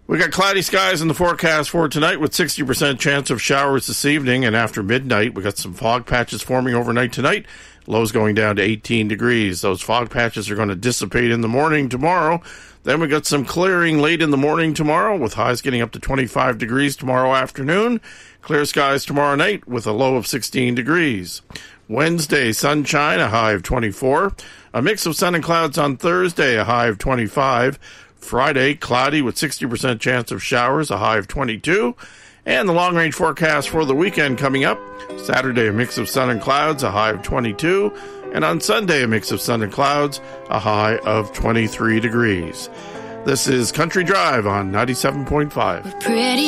We got cloudy skies in the forecast for tonight with 60% chance of showers this evening, and after midnight, we got some fog patches forming overnight tonight. Lows going down to 18 degrees. Those fog patches are going to dissipate in the morning tomorrow. Then we got some clearing late in the morning tomorrow with highs getting up to 25 degrees tomorrow afternoon. Clear skies tomorrow night with a low of 16 degrees. Wednesday, sunshine, a high of 24. A mix of sun and clouds on Thursday, a high of 25. Friday, cloudy with 60% chance of showers, a high of 22. And the long-range forecast for the weekend coming up. Saturday, a mix of sun and clouds, a high of 22. And on Sunday, a mix of sun and clouds, a high of 23 degrees. This is Country Drive on 97.5. Pretty